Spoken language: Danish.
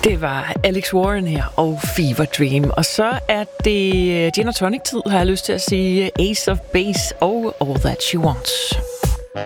Det var Alex Warren her og Fever Dream. Og så er det Gin og Tonic-tid, har jeg lyst til at sige. Ace of Base og All That She Wants.